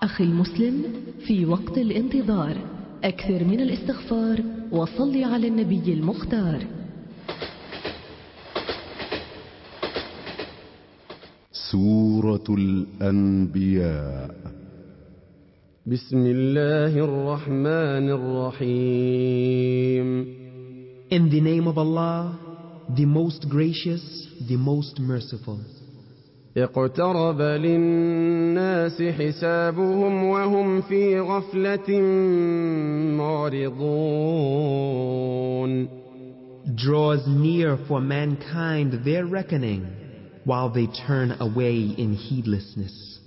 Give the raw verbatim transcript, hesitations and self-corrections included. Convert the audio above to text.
أخي المسلم، في وقت الانتظار أكثر من الاستغفار وصل على النبي المختار. سورة الأنبياء. بسم الله الرحمن الرحيم. In the name of Allah, the most gracious, the most merciful. اقترب للناس حسابهم وهم في غفلة معرضون. Draws near for mankind their reckoning, while they turn away in heedlessness.